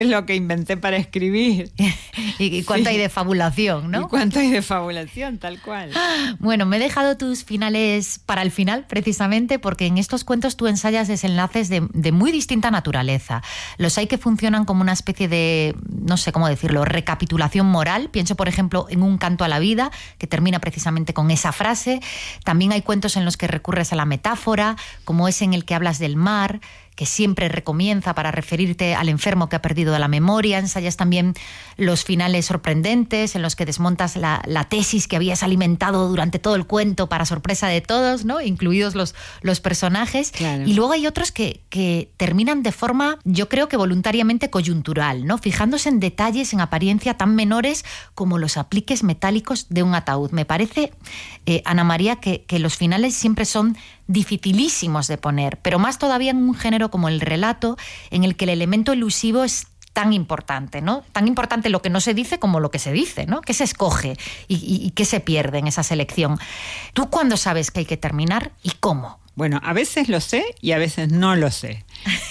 Es lo que inventé para escribir. ¿Y cuánto hay de fabulación, no? ¿Y cuánto hay de fabulación, tal cual? Bueno, me he dejado tus finales para el final, precisamente, porque en estos cuentos tú ensayas desenlaces de muy distinta naturaleza. Los hay que funcionan como una especie de, no sé cómo decirlo, recapitulación moral. Pienso, por ejemplo, en Un canto a la vida, que termina precisamente con esa frase. También hay cuentos en los que recurres a la metáfora, como ese en el que hablas del mar, que siempre recomienza para referirte al enfermo que ha perdido la memoria. Ensayas también los finales sorprendentes en los que desmontas la tesis que habías alimentado durante todo el cuento para sorpresa de todos, ¿no? Incluidos los personajes. Claro. Y luego hay otros que terminan de forma, yo creo que voluntariamente coyuntural, ¿no? Fijándose en detalles en apariencia tan menores como los apliques metálicos de un ataúd. Me parece, Ana María, que los finales siempre son dificilísimos de poner, pero más todavía en un género como el relato, en el que el elemento elusivo es tan importante, ¿no? Tan importante lo que no se dice como lo que se dice, ¿no? ¿Qué se escoge y qué se pierde en esa selección? ¿Tú cuándo sabes que hay que terminar y cómo? Bueno, a veces lo sé y a veces no lo sé.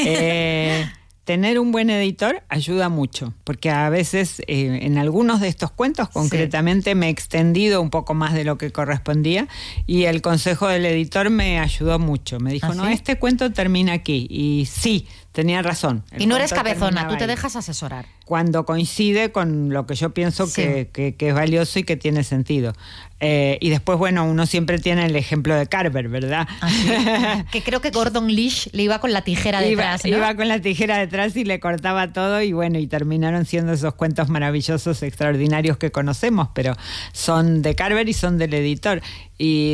Tener un buen editor ayuda mucho, porque a veces en algunos de estos cuentos concretamente me he extendido un poco más de lo que correspondía y el consejo del editor me ayudó mucho. Me dijo, ¿Ah, sí? no, este cuento termina aquí. Y sí, tenía razón. Y no eres cabezona, tú te dejas asesorar. Cuando coincide con lo que yo pienso que es valioso y que tiene sentido. Y después, bueno, uno siempre tiene el ejemplo de Carver, ¿verdad? Que creo que Gordon Lish le iba con la tijera detrás, ¿no? Iba con la tijera detrás y le cortaba todo y bueno, y terminaron siendo esos cuentos maravillosos, extraordinarios que conocemos, pero son de Carver y son del editor. Y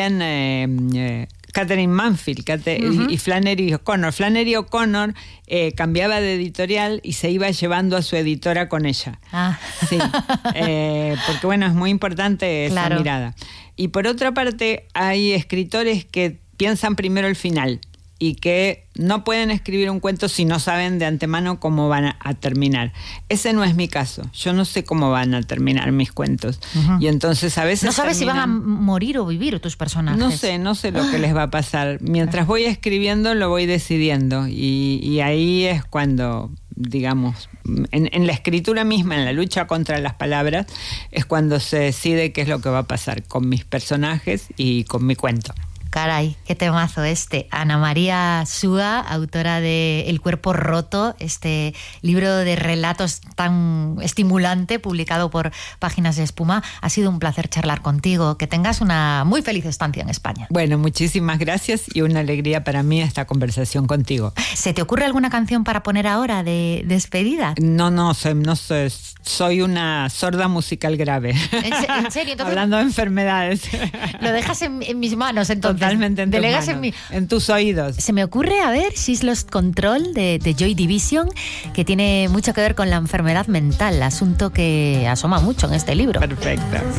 también Catherine Manfield y Flannery O'Connor. Flannery O'Connor cambiaba de editorial y se iba llevando a su editora con ella. Sí, porque bueno, es muy importante esa mirada. Y por otra parte, hay escritores que piensan primero el final y que no pueden escribir un cuento si no saben de antemano cómo van a terminar. Ese no es mi caso. Yo no sé cómo van a terminar mis cuentos. Y entonces a veces... ¿No sabes si van a morir o vivir tus personajes? No sé lo que les va a pasar. Mientras voy escribiendo lo voy decidiendo y ahí es cuando, digamos, en la escritura misma, en la lucha contra las palabras, es cuando se decide qué es lo que va a pasar con mis personajes y con mi cuento. Caray, qué temazo este. Ana María Súa, autora de El cuerpo roto, este libro de relatos tan estimulante, publicado por Páginas de Espuma. Ha sido un placer charlar contigo. Que tengas una muy feliz estancia en España. Bueno, muchísimas gracias y una alegría para mí esta conversación contigo. ¿Se te ocurre alguna canción para poner ahora de despedida? No sé. Soy una sorda musical grave. ¿En serio? Entonces, hablando de enfermedades. Lo dejas en mis manos, entonces. Totalmente en tus Delegas manos, en tus oídos. Se me ocurre, a ver, She's Lost Control de Joy Division, que tiene mucho que ver con la enfermedad mental, asunto que asoma mucho en este libro. Perfecto.